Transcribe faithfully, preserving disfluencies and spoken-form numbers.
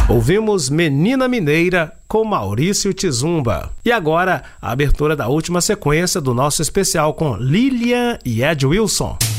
Ouvimos Menina Mineira com Maurício Tizumba. E agora, a abertura da última sequência do nosso especial com Lilian e Ed Wilson.